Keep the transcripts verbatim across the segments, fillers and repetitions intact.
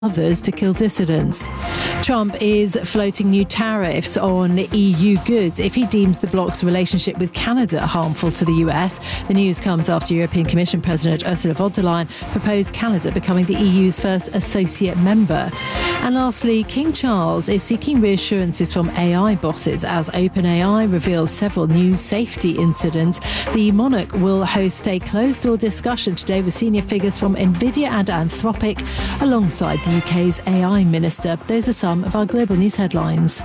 others to kill dissidents. Trump is floating new tariffs on E U goods if he deems the bloc's relationship with Canada harmful to the U S. The news comes after European Commission President Ursula von der Leyen proposed Canada becoming the E U's first associate member. And lastly, King Charles is seeking reassurances from A I bosses as OpenAI reveals several new safety incidents. The monarch will host a closed-door discussion today with senior figures from NVIDIA and Anthropic alongside the U K's A I minister. Those are some of our global news headlines.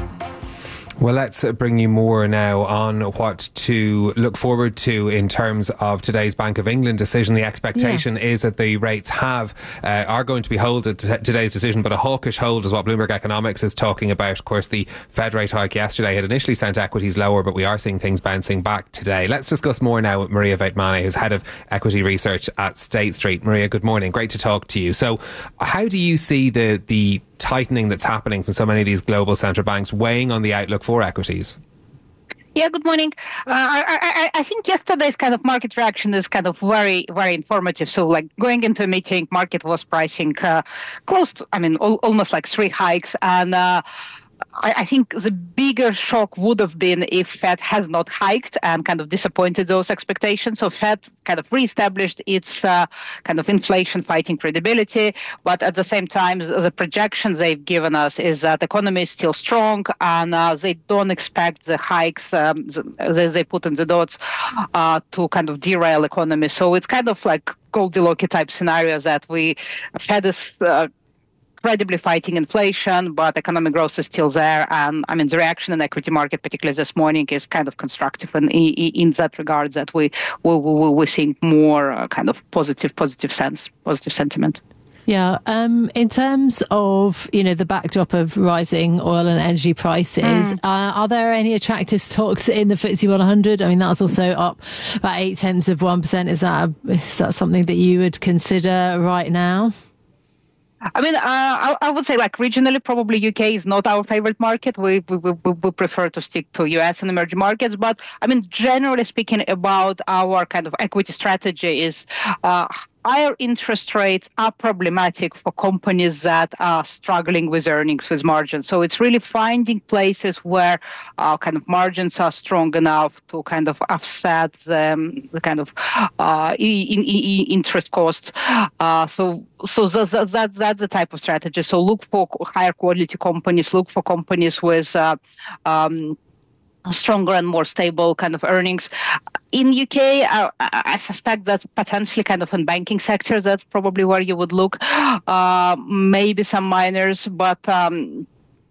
Well, let's bring you more now on what to look forward to in terms of today's Bank of England decision. The expectation yeah. is that the rates have uh, are going to be held at t- today's decision, but a hawkish hold is what Bloomberg Economics is talking about. Of course, the Fed rate hike yesterday had initially sent equities lower, but we are seeing things bouncing back today. Let's discuss more now with Maria Vaitmane, who's head of equity research at State Street. Maria, good morning. Great to talk to you. So how do you see the the tightening that's happening from so many of these global central banks weighing on the outlook for equities? Yeah, good morning. Uh, I, I, I think yesterday's kind of market reaction is kind of very, very informative. So like going into a meeting, market was pricing uh, close to, I mean, al- almost like three hikes. And uh, I, I think the bigger shock would have been if Fed has not hiked and kind of disappointed those expectations. So Fed kind of reestablished its uh, kind of inflation fighting credibility. But at the same time, the projections they've given us is that the economy is still strong and uh, they don't expect the hikes um, that they put in the dots uh, to kind of derail economy. So it's kind of like Goldilocks type scenario that we Fed is uh, incredibly fighting inflation, but economic growth is still there. And I mean, the reaction in the equity market, particularly this morning, is kind of constructive in, in, in that regard, that we, we, we, we're seeing more uh, kind of positive, positive sense, positive sentiment. Yeah. Um, in terms of, you know, the backdrop of rising oil and energy prices, mm. uh, are there any attractive stocks in the F T S E one hundred? I mean, that's also up about eight tenths of one percent. Is that, a, is that something that you would consider right now? I mean, uh, I, I would say like regionally, probably U K is not our favorite market. We, we we we prefer to stick to U S and emerging markets. But I mean, generally speaking about our kind of equity strategy is uh, higher interest rates are problematic for companies that are struggling with earnings, with margins. So it's really finding places where uh, kind of margins are strong enough to kind of offset the, the kind of uh, in, in, in interest costs. Uh, so so that's, that's, that's the type of strategy. So look for higher quality companies, look for companies with uh, um, stronger and more stable kind of earnings. In U K, I, I suspect that potentially kind of in banking sector, that's probably where you would look. Uh, maybe some miners, but um,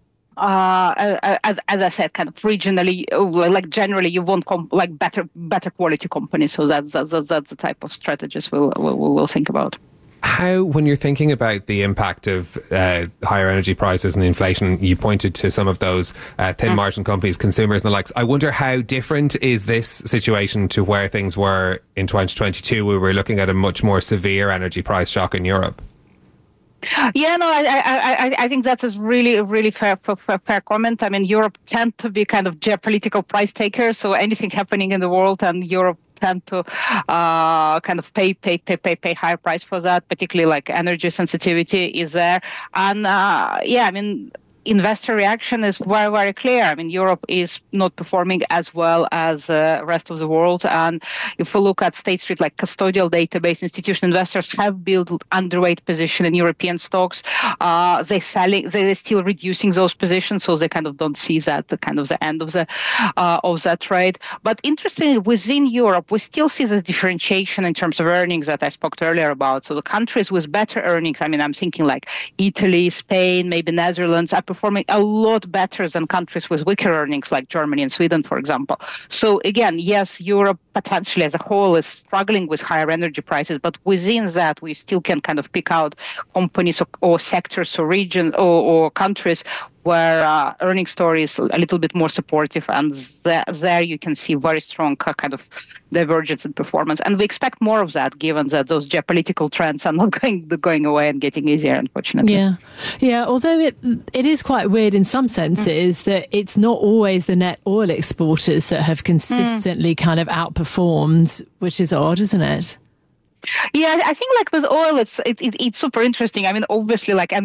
uh, as as I said, kind of regionally, like generally, you want comp- like better better quality companies. So that's that's that's the type of strategies we'll we'll, we'll think about. How, when you're thinking about the impact of uh, higher energy prices and the inflation, you pointed to some of those uh, thin margin companies, consumers and the likes. I wonder how different is this situation to where things were in twenty twenty-two? We were looking at a much more severe energy price shock in Europe. Yeah, no, I, I, I, I think that is really, really fair, fair, fair comment. I mean, Europe tend to be kind of geopolitical price takers. So anything happening in the world, and Europe tend to uh, kind of pay, pay, pay, pay, pay higher price for that. Particularly like energy sensitivity is there, and uh, yeah, I mean, investor reaction is very, very clear. I mean, Europe is not performing as well as the uh, rest of the world. And if we look at State Street, like custodial database, institutional investors have built underweight position in European stocks. Uh, they selling, they're still reducing those positions, so they kind of don't see that the kind of the end of the uh, of that trade. But interestingly, within Europe, we still see the differentiation in terms of earnings that I spoke earlier about. So the countries with better earnings, I mean, I'm thinking like Italy, Spain, maybe Netherlands, are performing a lot better than countries with weaker earnings like Germany and Sweden, for example. So again, yes, Europe potentially as a whole is struggling with higher energy prices, but within that, we still can kind of pick out companies or, or sectors or regions or, or countries where uh, earning story is a little bit more supportive, and th- there you can see very strong uh, kind of divergence in performance. And we expect more of that, given that those geopolitical trends are not going going away and getting easier, unfortunately. Yeah, yeah. Although it it is quite weird in some senses mm. that it's not always the net oil exporters that have consistently mm. kind of outperformed, which is odd, isn't it? Yeah, I think like with oil, it's it, it, it's super interesting. I mean, obviously, like